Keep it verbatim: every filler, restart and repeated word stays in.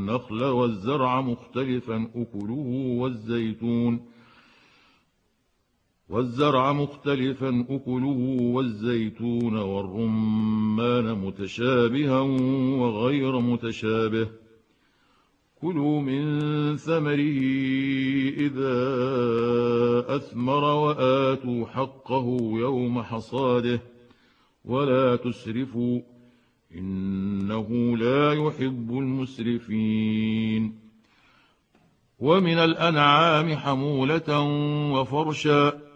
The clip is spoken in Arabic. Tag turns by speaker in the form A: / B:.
A: والنخل والزرع مختلفا أكله والزيتون والزرع مختلفا أكله والزيتون والرمان متشابها وغير متشابه كلوا من ثمره إذا أثمر وآتوا حقه يوم حصاده ولا تسرفوا إنه لا يحب المسرفين ومن الأنعام حمولة وفرشا